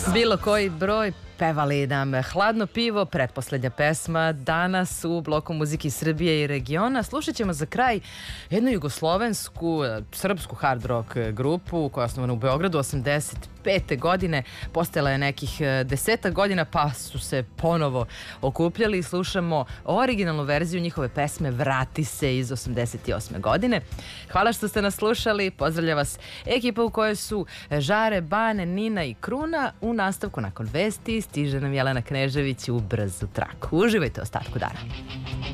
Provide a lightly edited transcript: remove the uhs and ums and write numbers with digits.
Bilo koji broj pevali nam Hladno pivo, pretposlednja pesma danas u bloku muzike Srbije i regiona. Slušat ćemo za kraj jednu jugoslovensku, srpsku hard rock grupu koja je osnovana u Beogradu 85. godine. Postojala je nekih 10 godina pa su se ponovo okupljali i slušamo originalnu verziju njihove pesme Vrati se iz 88. godine. Hvala što ste nas slušali, pozdravlja vas ekipa u kojoj su Žare, Bane, Nina i Kruna. U nastavku nakon vesti stiže nam Jelena Knežević u brzu traku. Uživajte ostatku dana.